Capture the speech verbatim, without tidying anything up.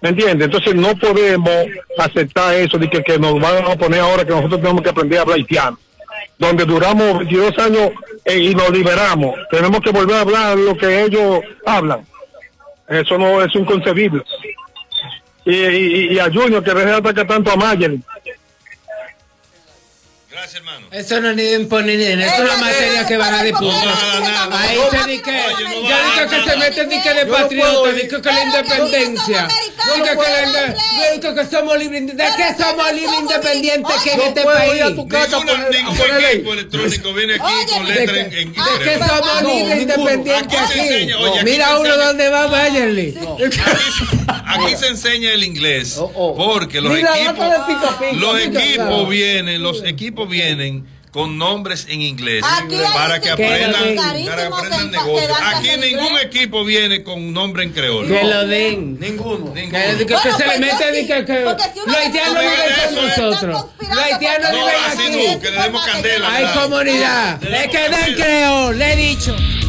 ¿Me entiendes? Entonces no podemos aceptar eso de que, que nos van a poner ahora que nosotros tenemos que aprender a hablar haitiano, donde duramos veintidós años eh, y nos liberamos. Tenemos que volver a hablar lo que ellos hablan. Eso no es inconcebible. Y, y, y a Junior que deje de atacar tanto a Mayer. Gracias, hermano. Eso no es ni imponer, eso es una materia que van a disputar. Ahí se dice que, ya dice que se meten ni que de patriota, dice que la independencia, dice que, que, que somos libres, ¿de qué somos libres independientes que en este país? Ningún equipo electrónico viene aquí con letras en inglés. ¿De qué somos libres independientes aquí? Mira uno donde va Bayerly. Aquí se enseña el inglés, porque los equipos, los equipos vienen, los equipos vienen con nombres en inglés para que aprendan, para que aprendan negocios. Aquí ningún equipo viene con nombre en creol. Que lo den. Ninguno. Que, que, que se le mete de que, que los haitianos viven con nosotros. Los haitianos viven aquí. Que le demos candela. Hay comunidad. Es que den creol, le he dicho.